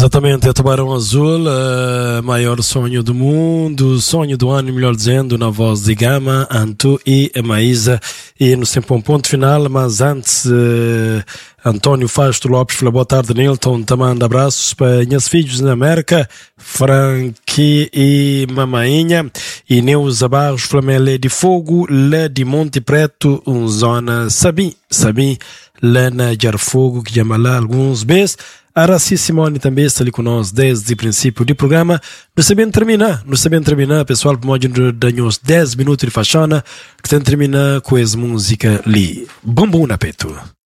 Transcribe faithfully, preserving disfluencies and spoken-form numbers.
Exatamente, é Tubarão Azul, uh, maior sonho do mundo, sonho do ano, melhor dizendo, na voz de Gama, Antu e Maísa. E no sempre um ponto final, mas antes, uh, António Fasto Lopes, fala boa tarde, Nilton, também manda abraços para minhas filhos na América, Franqui e Mamainha, e Neuza Barros, Flamele de Fogo, lá de Monte Preto, um zona Sabi, Sabi, lá na Jarfogo, que chama lá alguns beijos. A Raci Simone também está ali com nós desde o princípio do programa. Não sabendo terminar, não sabendo terminar, pessoal, por modo de dar uns dez minutos de fachana, que tem terminar com as músicas ali. Bom bom na peito.